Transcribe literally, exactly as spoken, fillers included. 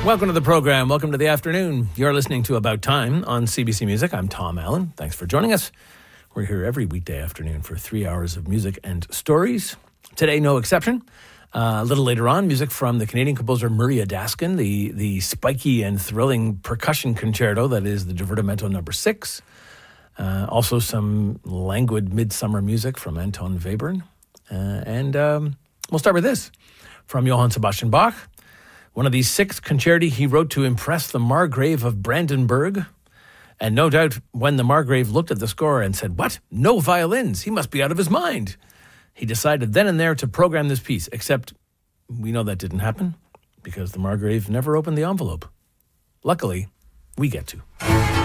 Welcome to the program. Welcome to the afternoon. You're listening to About Time on C B C Music. I'm Tom Allen. Thanks for joining us. We're here every weekday afternoon for three hours of music and stories. Today, no exception. Uh, a little later on, music from the Canadian composer Maria Daskin, the, the spiky and thrilling percussion concerto that is the Divertimento number six. Uh, also some languid midsummer music from Anton Webern. Uh, and um, we'll start with this from Johann Sebastian Bach. One of these six concerti he wrote to impress the Margrave of Brandenburg. And no doubt when the Margrave looked at the score and said, "What? No violins? He must be out of his mind." He decided then and there to program this piece, except we know that didn't happen because the Margrave never opened the envelope. Luckily, we get to.